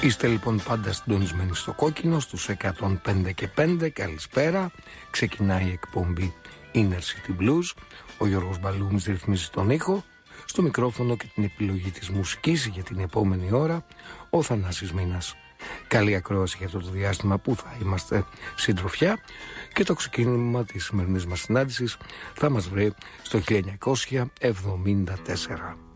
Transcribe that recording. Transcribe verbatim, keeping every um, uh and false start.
Είστε λοιπόν πάντα συντονισμένοι στο κόκκινο, στους εκατόν πέντε και πέντε. Καλησπέρα. Ξεκινάει η εκπομπή Inner City Blues. Ο Γιώργος Μπαλούμης ρυθμίζει τον ήχο. Στο μικρόφωνο και την επιλογή της μουσικής για την επόμενη ώρα ο Θανάσης Μίνας. Καλή ακρόαση για αυτό το διάστημα που θα είμαστε συντροφιά, και το ξεκίνημα της σημερινής μας συνάντησης θα μας βρει στο χίλια εννιακόσια εβδομήντα τέσσερα.